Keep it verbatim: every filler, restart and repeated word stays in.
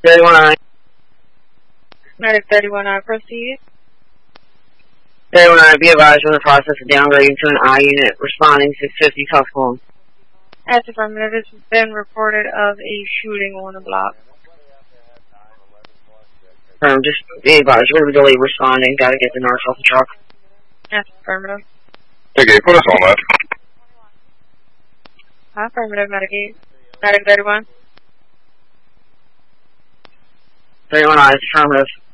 thirty-one I. Medic thirty-one I, proceed. thirty-one I, be advised in the process of downgrading to an I unit, responding six fifty Tuxholm. As affirmative, this has been reported of a shooting on the block. Um, just be advised, we're going to be delayed responding, gotta get the narcs off the truck. As affirmative. Okay, put us on that. Affirmative, Medic eight. Medic thirty-one. thirty-one I, affirmative.